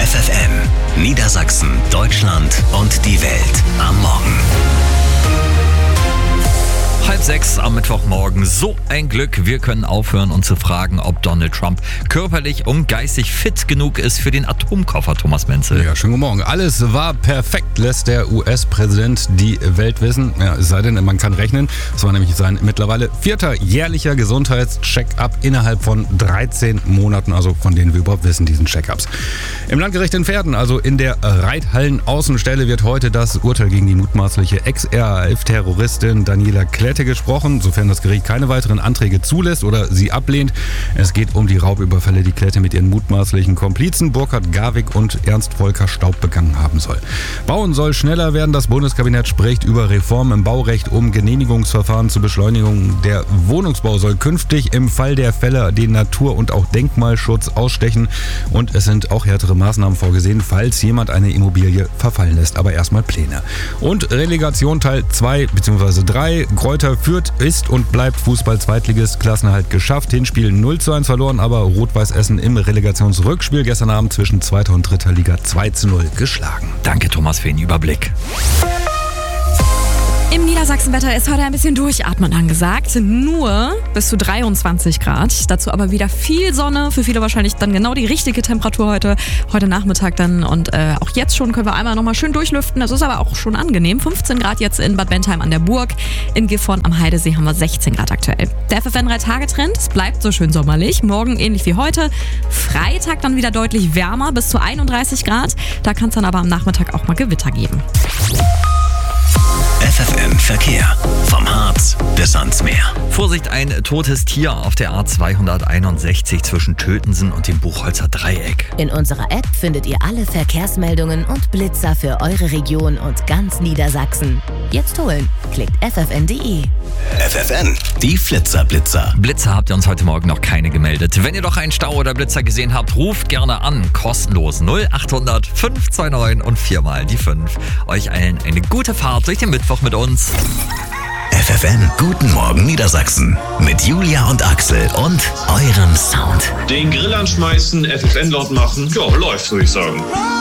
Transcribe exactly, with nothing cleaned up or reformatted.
F F M, Niedersachsen, Deutschland und die Welt am Morgen. Halb sechs am Mittwochmorgen. So ein Glück, wir können aufhören, uns zu fragen, ob Donald Trump körperlich und geistig fit genug ist für den Atomkoffer, Thomas Menzel. Ja, schönen guten Morgen. Alles war perfekt, lässt der U S-Präsident die Welt wissen. Ja, es sei denn, man kann rechnen. Es war nämlich sein mittlerweile vierter jährlicher Gesundheitscheck-up innerhalb von dreizehn Monaten, also von denen wir überhaupt wissen, diesen Check-ups. Im Landgericht in Verden, also in der Reithallen-Außenstelle, wird heute das Urteil gegen die mutmaßliche Ex-R A F-Terroristin Daniela Klette gesprochen, sofern das Gericht keine weiteren Anträge zulässt oder sie ablehnt. Es geht um die Raubüberfälle, die Klette mit ihren mutmaßlichen Komplizen Burkhard Garwig und Ernst Volker Staub begangen haben soll. Bauen soll schneller werden. Das Bundeskabinett spricht über Reformen im Baurecht, um Genehmigungsverfahren zur Beschleunigung. Der Wohnungsbau soll künftig im Fall der Fälle den Natur- und auch Denkmalschutz ausstechen. Und es sind auch härtere Maßnahmen vorgesehen, falls jemand eine Immobilie verfallen lässt. Aber erstmal Pläne. Und Relegation Teil zwei bzw. drei. Greuther Fürth ist und bleibt Fußball-Zweitligist, Klassenerhalt geschafft. Hinspiel null zu eins verloren, aber Rot-Weiß Essen im Relegationsrückspiel gestern Abend zwischen zweiter und dritter Liga zwei zu null geschlagen. Danke, Thomas, für den Überblick. Im Niedersachsenwetter ist heute ein bisschen Durchatmen angesagt. Nur bis zu dreiundzwanzig Grad. Dazu aber wieder viel Sonne. Für viele wahrscheinlich dann genau die richtige Temperatur heute. Heute Nachmittag dann. Und äh, auch jetzt schon können wir einmal nochmal schön durchlüften. Das ist aber auch schon angenehm. fünfzehn Grad jetzt in Bad Bentheim an der Burg. In Gifhorn am Heidesee haben wir sechzehn Grad aktuell. Der F F N drei Tage Trend. Es bleibt so schön sommerlich. Morgen ähnlich wie heute. Freitag dann wieder deutlich wärmer. Bis zu einunddreißig Grad. Da kann es dann aber am Nachmittag auch mal Gewitter geben. F F M Verkehr. Vom Harz bis ans Meer. Vorsicht, ein totes Tier auf der A zweihunderteinundsechzig zwischen Tötensen und dem Buchholzer Dreieck. In unserer App findet ihr alle Verkehrsmeldungen und Blitzer für eure Region und ganz Niedersachsen. Jetzt holen. Klickt f f n punkt d e. F F N, die Flitzer-Blitzer. Blitzer habt ihr uns heute Morgen noch keine gemeldet. Wenn ihr doch einen Stau oder Blitzer gesehen habt, ruft gerne an. Kostenlos null acht hundert fünf zwei neun und viermal die fünf. Euch allen eine gute Fahrt durch den Mittwoch mit uns. F F N, guten Morgen Niedersachsen. Mit Julia und Axel und eurem Sound. Den Grill anschmeißen, F F N laut machen, ja, läuft, würde ich sagen.